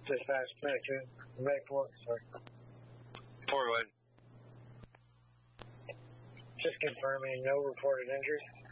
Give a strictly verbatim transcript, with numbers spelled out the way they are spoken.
Dispatch twenty-two, May four, sorry. Forward. Just confirming no reported injuries.